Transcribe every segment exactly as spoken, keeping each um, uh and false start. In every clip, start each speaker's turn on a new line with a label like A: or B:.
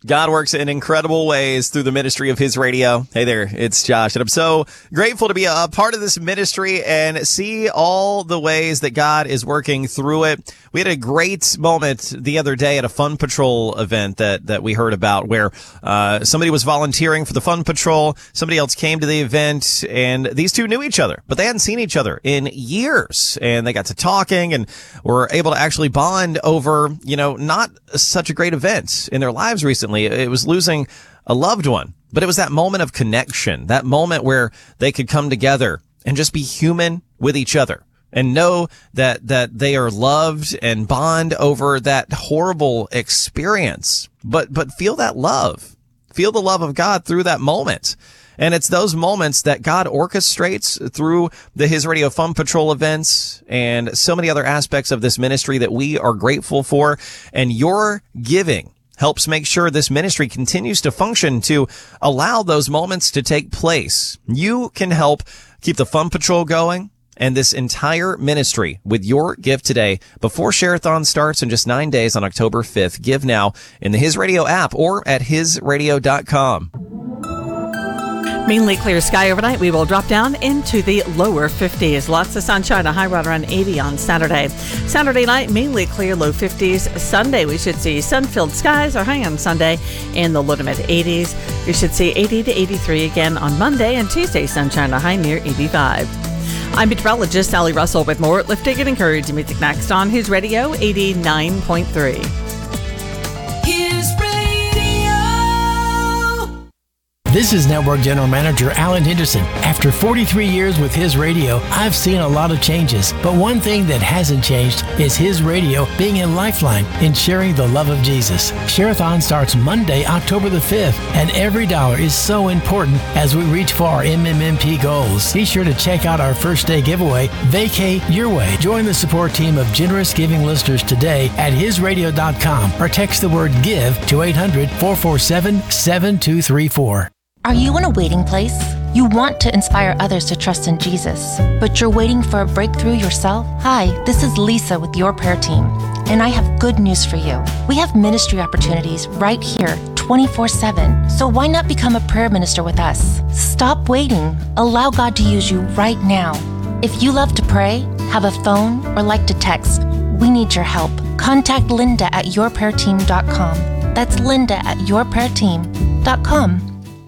A: God works in incredible ways through the ministry of His Radio. Hey there, it's Josh, and I'm so grateful to be a part of this ministry and see all the ways that God is working through it. We had a great moment the other day at a Fun Patrol event that, that we heard about where uh, somebody was volunteering for the Fun Patrol. Somebody else came to the event, and these two knew each other, but they hadn't seen each other in years. And they got to talking and were able to actually bond over, you know, not such a great event in their lives recently. It was losing a loved one, but it was that moment of connection, that moment where they could come together and just be human with each other and know that, that they are loved and bond over that horrible experience, but, but feel that love, feel the love of God through that moment. And it's those moments that God orchestrates through the His Radio Fun Patrol events and so many other aspects of this ministry that we are grateful for. And your giving helps make sure this ministry continues to function to allow those moments to take place. You can help keep the Fun Patrol going and this entire ministry with your gift today before Share-a-thon starts in just nine days on October fifth. Give now in the His Radio app or at his radio dot com.
B: Mainly clear sky overnight. We will drop down into the lower fifties. Lots of sunshine, a high right around eighty on Saturday. Saturday night, mainly clear, low fifties. Sunday, we should see sun-filled skies, or high on Sunday in the low to mid eighties. We should see eighty to eighty-three again on Monday, and Tuesday, sunshine, a high near eighty-five. I'm meteorologist Sally Russell with more uplifting and encouraging music next on His Radio eighty-nine point three.
C: His Radio.
D: This is Network General Manager Alan Henderson. After forty-three years with His Radio, I've seen a lot of changes, but one thing that hasn't changed is His Radio being a lifeline in sharing the love of Jesus. Share-a-thon starts Monday, October the fifth, and every dollar is so important as we reach for our M M M P goals. Be sure to check out our first day giveaway, Vacate Your Way. Join the support team of generous giving listeners today at his radio dot com or text the word GIVE to eight hundred, four four seven, seven two three four.
E: Are you in a waiting place? You want to inspire others to trust in Jesus, but you're waiting for a breakthrough yourself? Hi, this is Lisa with Your Prayer Team, and I have good news for you. We have ministry opportunities right here, twenty-four seven, so why not become a prayer minister with us? Stop waiting. Allow God to use you right now. If you love to pray, have a phone, or like to text, we need your help. Contact Linda at your prayer team dot com. That's Linda at your prayer team dot com.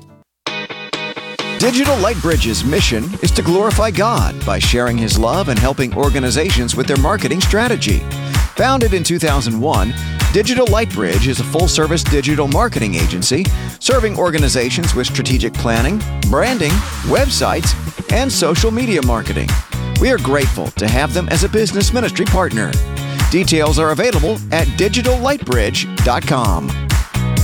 F: Digital Lightbridge's mission is to glorify God by sharing His love and helping organizations with their marketing strategy. Founded in two thousand one, Digital Lightbridge is a full-service digital marketing agency serving organizations with strategic planning, branding, websites, and social media marketing. We are grateful to have them as a business ministry partner. Details are available at digital lightbridge dot com.